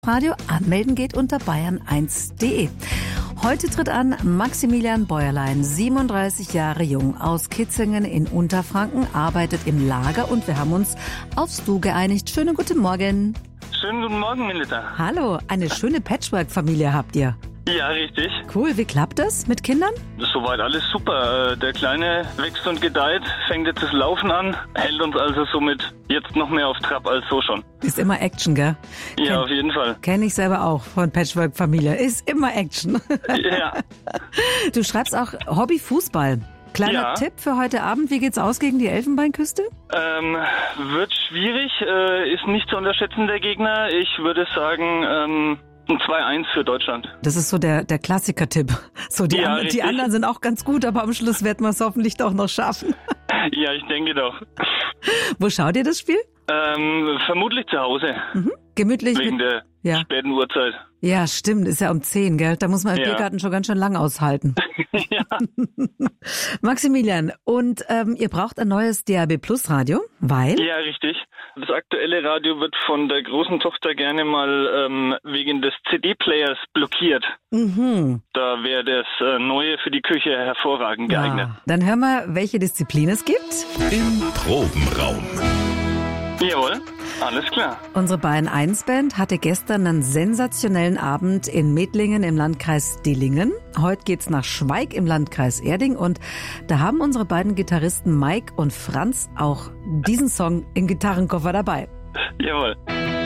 Radio anmelden geht unter bayern1.de. Heute tritt an Maximilian Bäuerlein, 37 Jahre jung, aus Kitzingen in Unterfranken, arbeitet im Lager und wir haben uns aufs Du geeinigt. Schönen guten Morgen. Schönen guten Morgen, Melita. Hallo, eine schöne Patchwork-Familie habt ihr. Ja, richtig. Cool, wie klappt das mit Kindern? Soweit alles super. Der Kleine wächst und gedeiht, fängt jetzt das Laufen an, hält uns also somit jetzt noch mehr auf Trab als so schon. Ist immer Action, gell? Ja, auf jeden Fall. Kenne ich selber auch von Patchwork-Familie. Ist immer Action. Ja. Du schreibst auch Hobby Fußball. Kleiner Tipp für heute Abend, wie geht's aus gegen die Elfenbeinküste? Wird schwierig, ist nicht zu unterschätzen der Gegner. Ich würde sagen, ein 2-1 für Deutschland. Das ist so der Klassiker-Tipp. So die anderen sind auch ganz gut, aber am Schluss werden wir es hoffentlich doch noch schaffen. Ja, ich denke doch. Wo schaut ihr das Spiel? Vermutlich zu Hause. Mhm. Gemütlich. Wegen der späten Uhrzeit. Ja, stimmt, ist ja um 10, gell? Da muss man im Biergarten schon ganz schön lang aushalten. Ja. Maximilian, und ihr braucht ein neues DAB Plus Radio, weil? Ja, richtig. Das aktuelle Radio wird von der großen Tochter gerne mal wegen des CD-Players blockiert. Mhm. Da wäre das Neue für die Küche hervorragend geeignet. Ja. Dann hören wir, welche Disziplin es gibt. Im Probenraum. Jawohl, alles klar. Unsere Bayern-1-Band hatte gestern einen sensationellen Abend in Mettlingen im Landkreis Dillingen. Heute geht's nach Schweig im Landkreis Erding und da haben unsere beiden Gitarristen Mike und Franz auch diesen Song im Gitarrenkoffer dabei. Jawohl.